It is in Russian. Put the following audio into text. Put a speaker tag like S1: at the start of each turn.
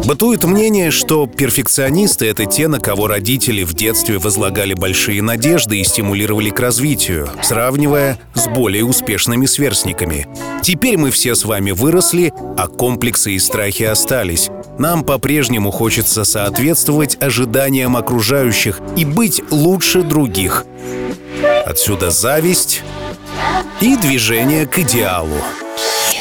S1: Бытует мнение, что перфекционисты — это те, на кого родители в детстве возлагали большие надежды и стимулировали к развитию, сравнивая с более успешными сверстниками. Теперь мы все с вами выросли, а комплексы и страхи остались. Нам по-прежнему хочется соответствовать ожиданиям окружающих и быть лучше других. Отсюда зависть и движение к идеалу.